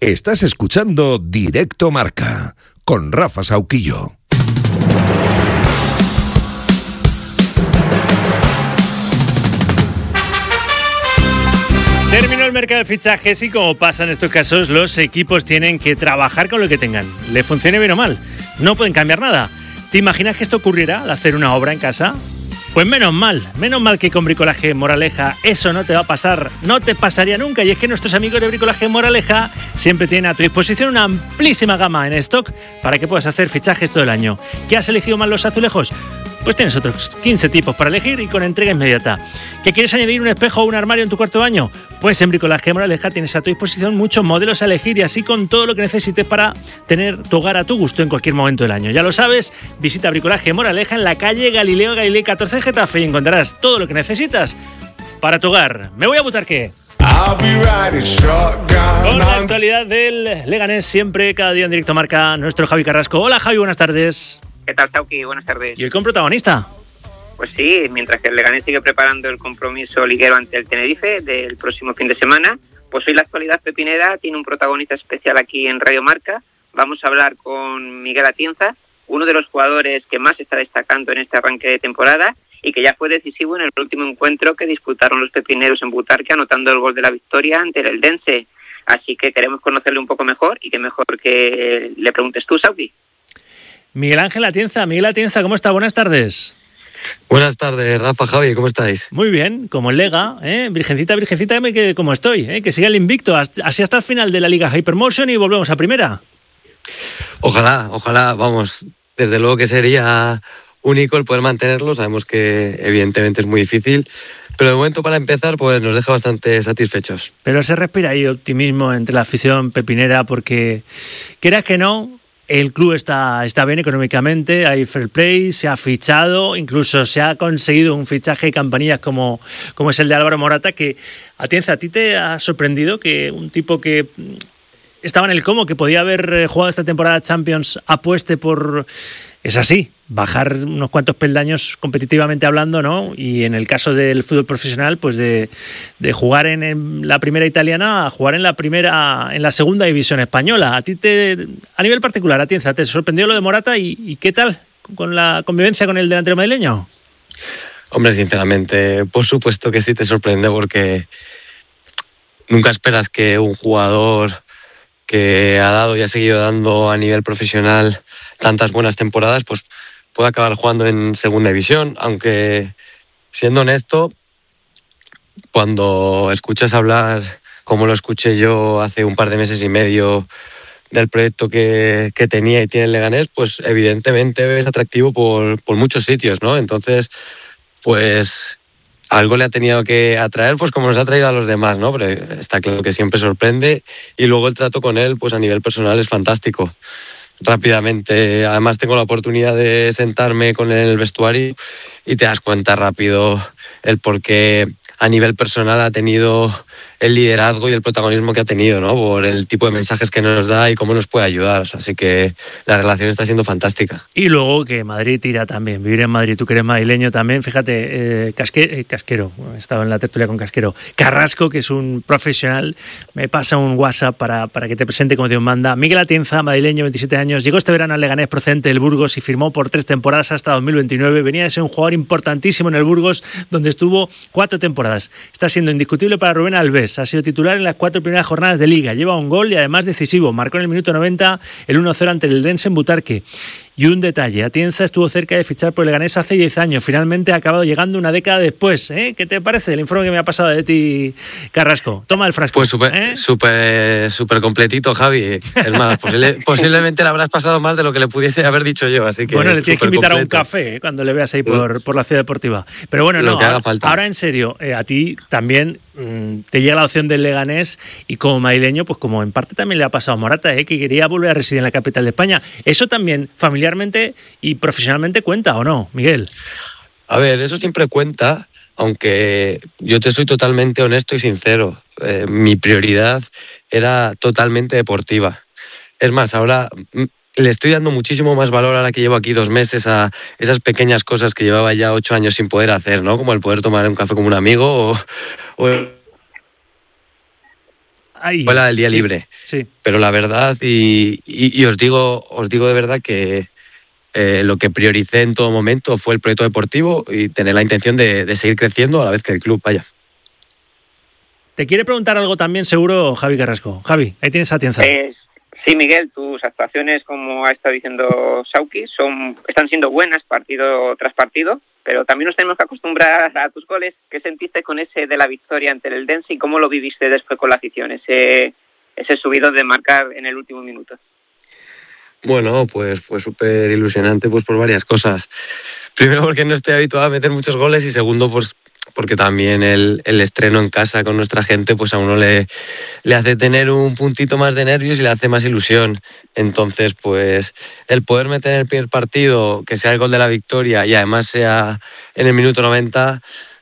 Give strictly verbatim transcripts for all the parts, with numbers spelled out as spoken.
Estás escuchando Directo Marca con Rafa Sauquillo. Terminó el mercado de fichajes y, como pasa en estos casos, los equipos tienen que trabajar con lo que tengan. Le funcione bien o mal, no pueden cambiar nada. ¿Te imaginas que esto ocurriera al hacer una obra en casa? Pues menos mal, menos mal que con Bricolaje Moraleja eso no te va a pasar, no te pasaría nunca. Y es que nuestros amigos de Bricolaje Moraleja siempre tienen a tu disposición una amplísima gama en stock para que puedas hacer fichajes todo el año. ¿Qué has elegido mal los azulejos? Pues tienes otros quince tipos para elegir y con entrega inmediata. ¿Que quieres añadir un espejo o un armario en tu cuarto de baño? Pues en Bricolaje Moraleja tienes a tu disposición muchos modelos a elegir y así con todo lo que necesites para tener tu hogar a tu gusto en cualquier momento del año. Ya lo sabes, visita Bricolaje Moraleja en la calle Galileo Galilei catorce Getafe y encontrarás todo lo que necesitas para tu hogar. Me voy a Butarque. Con la actualidad del Leganés siempre, cada día en Directo Marca, nuestro Javi Carrasco. Hola Javi, buenas tardes. ¿Qué tal, Sauki? Buenas tardes. ¿Y el con protagonista? Pues sí, mientras que el Leganés sigue preparando el compromiso liguero ante el Tenerife del próximo fin de semana, pues hoy la actualidad pepinera tiene un protagonista especial aquí en Radio Marca. Vamos a hablar con Miguel Atienza, uno de los jugadores que más está destacando en este arranque de temporada y que ya fue decisivo en el último encuentro que disputaron los pepineros en Butarque, anotando el gol de la victoria ante el Eldense. Así que queremos conocerle un poco mejor y que mejor que le preguntes tú, Sauki. Miguel Ángel Atienza, Miguel Atienza, ¿cómo está? Buenas tardes. Buenas tardes, Rafa, Javi, ¿cómo estáis? Muy bien, como el Lega, ¿eh? Virgencita, virgencita, me quede como estoy, ¿eh? Que siga el invicto, así hasta el final de la Liga Hypermotion y volvemos a primera. Ojalá, ojalá, vamos, desde luego que sería único el poder mantenerlo, sabemos que evidentemente es muy difícil, pero de momento para empezar pues nos deja bastante satisfechos. Pero se respira ahí optimismo entre la afición pepinera porque, quieras que no, el club está, está bien económicamente, hay fair play, se ha fichado, incluso se ha conseguido un fichaje de campanillas como, como es el de Álvaro Morata, que, Atienza, ¿a ti te ha sorprendido que un tipo que estaba en el Como, que podía haber jugado esta temporada Champions, apueste por, es así, bajar unos cuantos peldaños competitivamente hablando, ¿no? Y en el caso del fútbol profesional, pues de, de jugar en, en la primera italiana a jugar en la primera, en la segunda división española. A ti te, a nivel particular, Atienza, ¿te sorprendió lo de Morata y, y qué tal con la convivencia con el delantero madrileño? Hombre, sinceramente, por supuesto que sí te sorprende porque nunca esperas que un jugador que ha dado y ha seguido dando a nivel profesional tantas buenas temporadas, pues puede acabar jugando en segunda división, aunque siendo honesto, cuando escuchas hablar, como lo escuché yo hace un par de meses y medio, del proyecto que, que tenía y tiene el Leganés, pues evidentemente es atractivo por, por muchos sitios, ¿no? Entonces, pues algo le ha tenido que atraer, pues como nos ha traído a los demás, ¿no? Pero está claro que siempre sorprende y luego el trato con él, pues a nivel personal es fantástico. Rápidamente, además tengo la oportunidad de sentarme con él en el vestuario y te das cuenta rápido el por qué a nivel personal ha tenido el liderazgo y el protagonismo que ha tenido, ¿no? Por el tipo de mensajes que nos da y cómo nos puede ayudar. Así que la relación está siendo fantástica. Y luego que Madrid tira también, vivir en Madrid, tú que eres madrileño también, fíjate, eh, Casque, eh, Casquero, estaba en la tertulia con Casquero, Carrasco, que es un profesional, me pasa un WhatsApp para, para que te presente como Dios manda. Miguel Atienza, madrileño, veintisiete años, llegó este verano al Leganés procedente del Burgos y firmó por tres temporadas hasta dos mil veintinueve. Venía de ser un jugador importantísimo en el Burgos, donde estuvo cuatro temporadas. Está siendo indiscutible para Rubén Alves. Ha sido titular en las cuatro primeras jornadas de Liga. Lleva un gol y además decisivo. Marcó en el minuto noventa el uno cero ante el Eldense en Butarque. Y un detalle, Atienza estuvo cerca de fichar por el Leganés hace diez años. Finalmente ha acabado llegando una década después. ¿eh? ¿Qué te parece el informe que me ha pasado de ti, Carrasco? Toma el frasco. Pues súper ¿eh? súper súper completito, Javi. Es más, posible, posiblemente le habrás pasado más de lo que le pudiese haber dicho yo. Así que bueno, le tienes que invitar completo. a un café ¿eh? cuando le veas ahí por, por la ciudad deportiva. Pero bueno, no, ahora, ahora en serio, eh, a ti también mmm, te llega la opción del Leganés y como madrileño, pues como en parte también le ha pasado a Morata, ¿eh? que quería volver a residir en la capital de España. Eso también familiarmente y profesionalmente cuenta, ¿o no, Miguel? A ver, eso siempre cuenta, aunque yo te soy totalmente honesto y sincero. Eh, mi prioridad era totalmente deportiva. Es más, ahora le estoy dando muchísimo más valor ahora que llevo aquí dos meses a esas pequeñas cosas que llevaba ya ocho años sin poder hacer, ¿no? Como el poder tomar un café como un amigo o... o Ahí. Fue la del día sí, libre. Sí. Pero la verdad, y, y, y os digo, os digo de verdad que eh, lo que prioricé en todo momento fue el proyecto deportivo y tener la intención de, de seguir creciendo a la vez que el club vaya. Te quiere preguntar algo también, seguro, Javi Carrasco. Javi, ahí tienes Atienza. Eh, sí, Miguel, tus actuaciones, como ha estado diciendo Sauki, son, están siendo buenas partido tras partido, pero también nos tenemos que acostumbrar a tus goles. ¿Qué sentiste con ese de la victoria ante el Eldense y cómo lo viviste después con la afición, ese, ese subido de marcar en el último minuto? Bueno, pues fue súper ilusionante pues por varias cosas. Primero porque no estoy habituado a meter muchos goles y segundo pues porque también el, el estreno en casa con nuestra gente pues a uno le, le hace tener un puntito más de nervios y le hace más ilusión. Entonces pues el poder meter en el primer partido, que sea el gol de la victoria y además sea en el minuto noventa,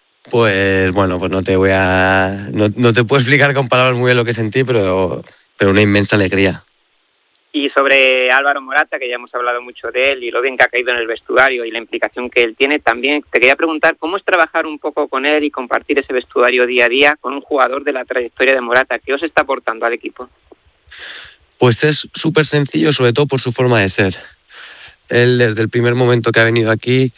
pues bueno, pues no te voy a no, no te puedo explicar con palabras muy bien lo que sentí, pero, pero una inmensa alegría. Y sobre Álvaro Morata, que ya hemos hablado mucho de él y lo bien que ha caído en el vestuario y la implicación que él tiene, también te quería preguntar cómo es trabajar un poco con él y compartir ese vestuario día a día con un jugador de la trayectoria de Morata. ¿Qué os está aportando al equipo? Pues es súper sencillo, sobre todo por su forma de ser. Él desde el primer momento que ha venido aquí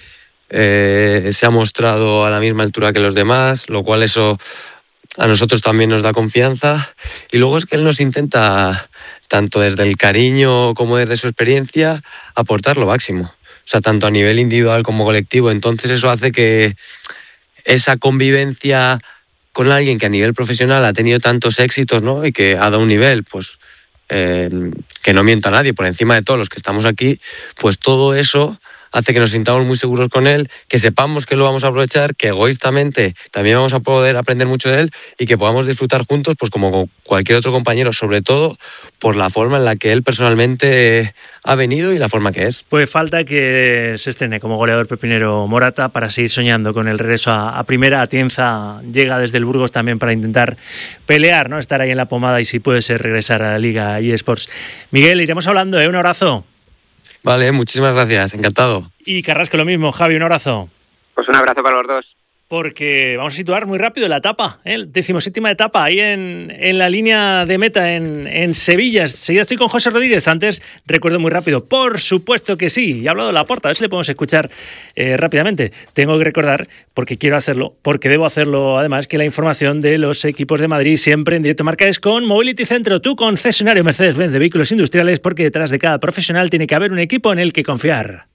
eh, se ha mostrado a la misma altura que los demás, lo cual eso a nosotros también nos da confianza. Y luego es que él nos intenta, tanto desde el cariño como desde su experiencia, aportar lo máximo. O sea, tanto a nivel individual como colectivo. Entonces eso hace que esa convivencia con alguien que a nivel profesional ha tenido tantos éxitos, ¿no? Y que ha dado un nivel, pues, eh, que no mienta a nadie, por encima de todos los que estamos aquí, pues todo eso hace que nos sintamos muy seguros con él, que sepamos que lo vamos a aprovechar, que egoístamente también vamos a poder aprender mucho de él y que podamos disfrutar juntos pues como cualquier otro compañero, sobre todo por la forma en la que él personalmente ha venido y la forma que es. Pues falta que se estrene como goleador pepinero Morata para seguir soñando con el regreso a, a primera. Atienza llega desde el Burgos también para intentar pelear, ¿no? Estar ahí en la pomada y si puede ser regresar a la Liga eSports. Miguel, iremos hablando, ¿eh? Un abrazo. Vale, muchísimas gracias, encantado. Y Carrasco lo mismo. Javi, un abrazo. Pues un abrazo para los dos. Porque vamos a situar muy rápido la etapa, ¿eh? Decimoséptima etapa, ahí en, en la línea de meta en, en Sevilla. Seguida estoy con José Rodríguez. Antes recuerdo muy rápido, por supuesto que sí, y he hablado de Laporta, a ver si le podemos escuchar eh, rápidamente. Tengo que recordar, porque quiero hacerlo, porque debo hacerlo además, que la información de los equipos de Madrid siempre en directo marca es con Mobility Centro, tu concesionario Mercedes-Benz de vehículos industriales, porque detrás de cada profesional tiene que haber un equipo en el que confiar.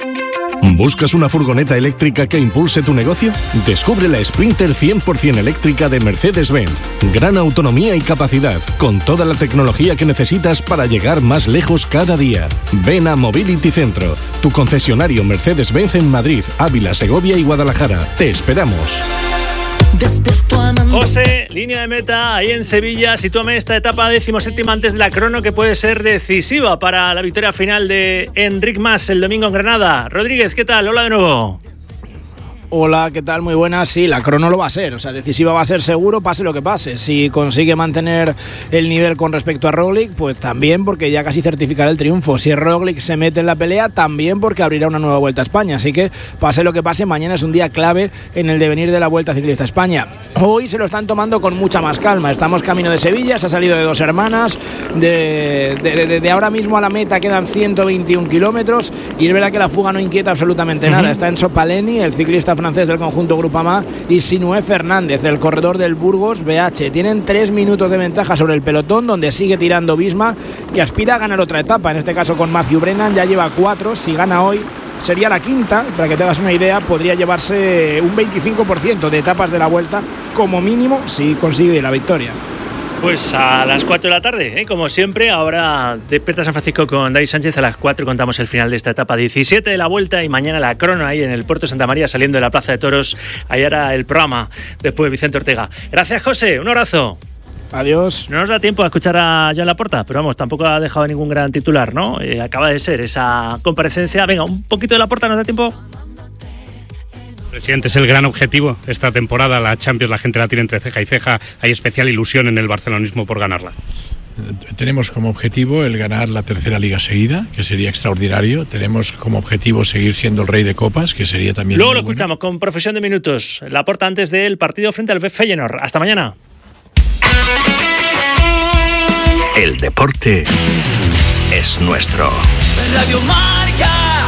¿Buscas una furgoneta eléctrica que impulse tu negocio? Descubre la Sprinter cien por ciento eléctrica de Mercedes-Benz. Gran autonomía y capacidad, con toda la tecnología que necesitas para llegar más lejos cada día. Ven a Mobility Centro, tu concesionario Mercedes-Benz en Madrid, Ávila, Segovia y Guadalajara. Te esperamos. José, línea de meta ahí en Sevilla. Sitúame esta etapa decimoséptima antes de la crono, que puede ser decisiva para la victoria final de Enric Mas el domingo en Granada. Rodríguez, ¿qué tal? Hola de nuevo. Hola, ¿qué tal? Muy buenas. Sí, la crono lo va a ser, o sea, decisiva va a ser seguro, pase lo que pase. Si consigue mantener el nivel con respecto a Roglic, pues también, porque ya casi certificará el triunfo. Si Roglic se mete en la pelea, también porque abrirá una nueva Vuelta a España. Así que, pase lo que pase, mañana es un día clave en el devenir de la Vuelta Ciclista a España. Hoy se lo están tomando con mucha más calma. Estamos camino de Sevilla, se ha salido de Dos Hermanas. De, de, de, de ahora mismo a la meta quedan ciento veintiún kilómetros y es verdad que la fuga no inquieta absolutamente nada. Uh-huh. Está Enzo Paleni, el ciclista francés del conjunto Groupama, y Sinué Fernández, el corredor del Burgos B H. Tienen tres minutos de ventaja sobre el pelotón, donde sigue tirando Visma, que aspira a ganar otra etapa, en este caso con Matthew Brennan. Ya lleva cuatro, si gana hoy sería la quinta. Para que te hagas una idea, podría llevarse un veinticinco por ciento de etapas de la Vuelta como mínimo si consigue la victoria. Pues a las cuatro de la tarde, ¿eh? Como siempre. Ahora despierta San Francisco con David Sánchez. A las cuatro contamos el final de esta etapa diecisiete de la Vuelta, y mañana la crono ahí en el Puerto de Santa María, saliendo de la Plaza de Toros. Ahí hará el programa después de Vicente Ortega. Gracias, José, un abrazo. Adiós. No nos da tiempo a escuchar a Joan Laporta, pero vamos, tampoco ha dejado ningún gran titular, ¿no? Eh, acaba de ser esa comparecencia. Venga, un poquito de Laporta, ¿nos da tiempo? Presidente, es el gran objetivo esta temporada, la Champions, la gente la tiene entre ceja y ceja, hay especial ilusión en el barcelonismo por ganarla. Tenemos como objetivo el ganar la tercera liga seguida, que sería extraordinario. Tenemos como objetivo seguir siendo el rey de copas, que sería también... Luego lo escuchamos con Profesión de Minutos. Laporta antes del partido frente al Feyenoord. Hasta mañana. deporte es nuestro. Radio Marca.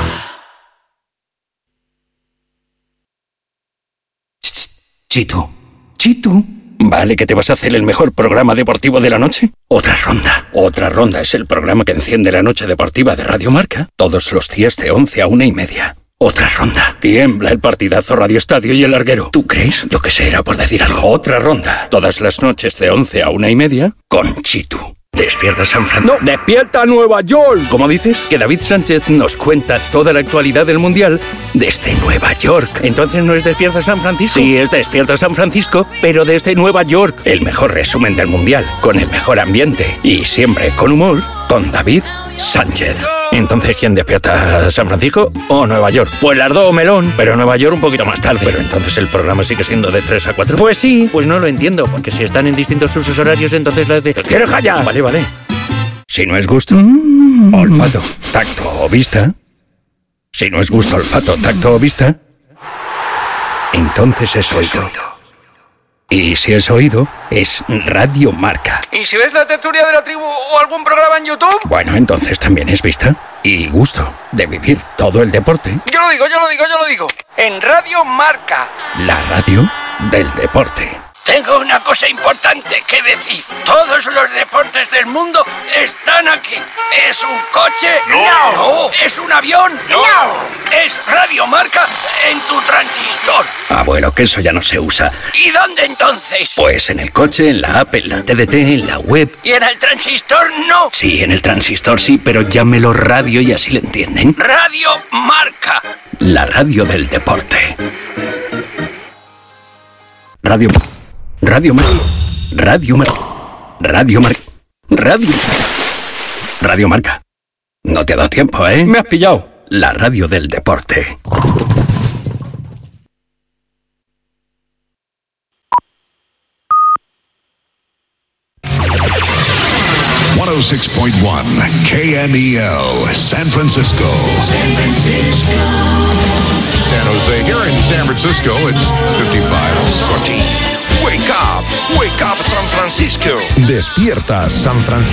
Chitu, Chitu. ¿Vale que te vas a hacer el mejor programa deportivo de la noche? Otra ronda. Otra ronda es el programa que enciende la noche deportiva de Radio Marca todos los días de once a una y media. Otra ronda. Tiembla el partidazo Radio Estadio y el larguero. ¿Tú crees? Yo que sé, era por decir algo. Otra ronda. Todas las noches de once a una y media con Chitu. ¿Despierta San Francisco? ¡No! ¡Despierta Nueva York! ¿Cómo dices? Que David Sánchez nos cuenta toda la actualidad del Mundial desde Nueva York. ¿Entonces no es Despierta San Francisco? Sí, es Despierta San Francisco, pero desde Nueva York. El mejor resumen del Mundial, con el mejor ambiente y siempre con humor, con David Sánchez. Entonces, ¿quién despierta? ¿San Francisco o Nueva York? Pues las dos, melón, pero Nueva York un poquito más tarde. Pero entonces el programa sigue siendo de tres a cuatro. Pues sí, pues no lo entiendo, porque si están en distintos usos horarios, entonces la de... ¿Quieres calla? Vale, vale. Si no es gusto, olfato, tacto o vista. Si no es gusto, olfato, tacto o vista, entonces es oído. Y si es oído, es Radio Marca. ¿Y si ves la tertulia de la tribu o algún programa en YouTube? Bueno, entonces también es vista y gusto de vivir todo el deporte. Yo lo digo, yo lo digo, yo lo digo. En Radio Marca. La radio del deporte. Tengo una cosa importante que decir. Todos los deportes del mundo están aquí. ¿Es un coche? No. No. ¿Es un avión? No. Es Radio Marca en tu transistor. Ah, bueno, que eso ya no se usa. ¿Y dónde entonces? Pues en el coche, en la app, en la T D T, en la web. ¿Y en el transistor no? Sí, en el transistor sí, pero llámelo radio y así le entienden. Radio Marca. La radio del deporte. Radio... Radio Marca. Radio Marca. Radio Marca. Radio. Radio Marca. No te ha dado tiempo, ¿eh? Me has pillado. La radio del deporte. ciento seis punto uno K M E L, San Francisco. San Francisco. San Jose. Here in San Francisco, it's fifty-five. Wake up, wake up San Francisco. Despierta San Francisco.